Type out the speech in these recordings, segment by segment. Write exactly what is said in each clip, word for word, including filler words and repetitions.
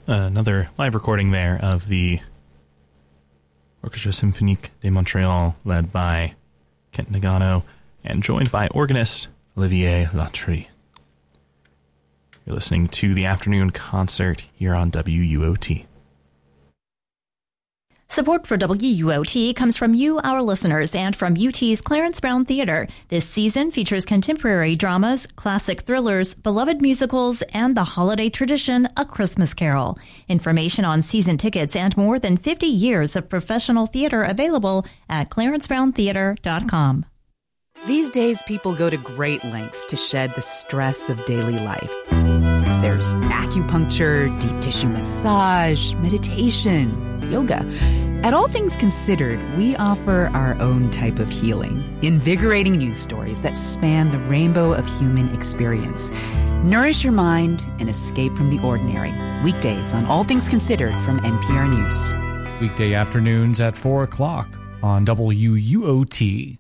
Another live recording there of the Orchestre Symphonique de Montréal, led by Kent Nagano and joined by organist Olivier Latry. You're listening to the afternoon concert here on W U O T. Support for W U O T comes from you, our listeners, and from U T's Clarence Brown Theater. This season features contemporary dramas, classic thrillers, beloved musicals, and the holiday tradition, A Christmas Carol. Information on season tickets and more than fifty years of professional theater available at clarence brown theater dot com. These days, people go to great lengths to shed the stress of daily life. There's acupuncture, deep tissue massage, meditation, yoga. At All Things Considered, we offer our own type of healing, invigorating news stories that span the rainbow of human experience. Nourish your mind and escape from the ordinary. Weekdays on All Things Considered from N P R News. Weekday afternoons at four o'clock on W U O T.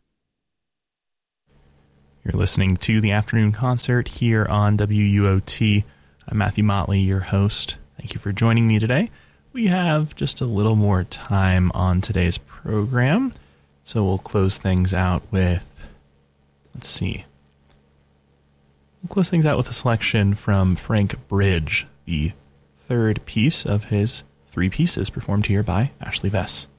You're listening to the afternoon concert here on W U O T. I'm Matthew Motley, your host. Thank you for joining me today. We have just a little more time on today's program, so we'll close things out with, let's see, we'll close things out with a selection from Frank Bridge, the third piece of his three pieces performed here by Ashley Vess.